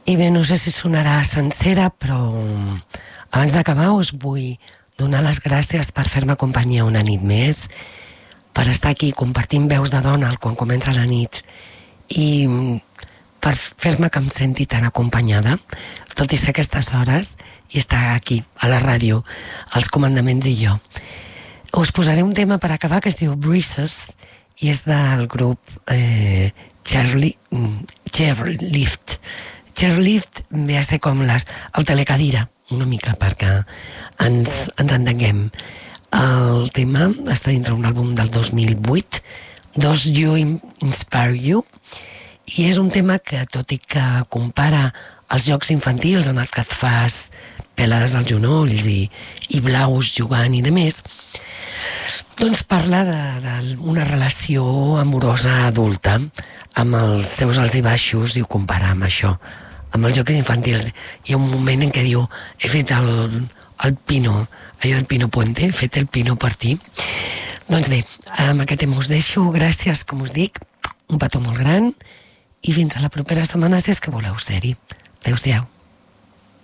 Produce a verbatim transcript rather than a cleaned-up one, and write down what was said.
I bé, no sé si sonarà sencera, però abans d'acabar us vull donar les gràcies per fer-me companyia una nit més, per estar aquí compartint veus de dona quan comença la nit i per fer-me que em senti tan acompanyada, tot i ser aquestes hores, i estar aquí, a la ràdio, als comandaments i jo. Us posaré un tema per acabar que es diu Breezes i és del grup eh, Chairlift. Chairlift ve a ser com les, el telecadira, una mica, perquè ens, ens entenguem. El tema està dintre un àlbum del dos mil vuit, Does You Inspire You? I és un tema que, tot i que compara els jocs infantils en els que et fas pelades als genolls i, i blaus jugant i de més, doncs parla d'una relació amorosa adulta amb els seus alts i baixos i ho compara amb això, amb els jocs infantils. Hi ha un moment en què diu he fet el, el pino, allò del pino puente, he fet el pino per ti. Doncs bé, amb aquest tema us deixo, gràcies, com us dic, un petó molt gran i fins a la propera setmana si és que voleu ser-hi. Adéu-siau.